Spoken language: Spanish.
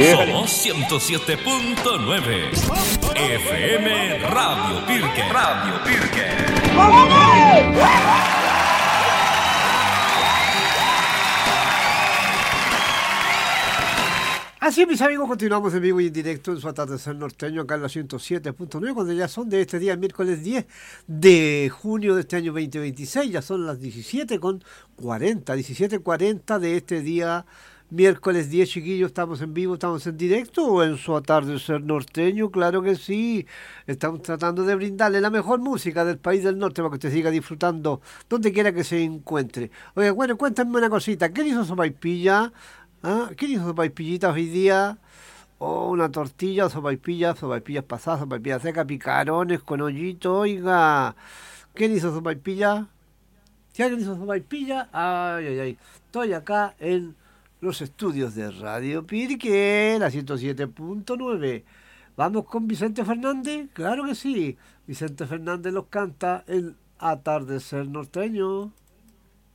Somos 107.9 FM Radio Pirque. Radio Pirque. Así, mis amigos, continuamos en vivo y en directo en su atardecer norteño acá en la 107.9, cuando ya son de este día, miércoles 10 de junio de este año 2026, ya son las 17:40 de este día, miércoles 10, chiquillos. Estamos en vivo, estamos en directo o en su atardecer norteño, claro que sí. Estamos tratando de brindarle la mejor música del país del norte para que usted siga disfrutando donde quiera que se encuentre. Oiga, bueno, cuéntame una cosita, ¿qué hizo sopaipilla? ¿Ah? ¿Quién hizo sopaipillitas hoy día? Oh, una tortilla, sopaipillas pasadas, sopaipillas secas, picarones con hoyito, oiga. ¿Quién hizo sopaipilla? ¿Si alguien hizo sopaipilla? Ay, ay, ay. Estoy acá en los estudios de Radio Pirque, la 107.9. ¿Vamos con Vicente Fernández? Claro que sí. Vicente Fernández los canta el atardecer norteño.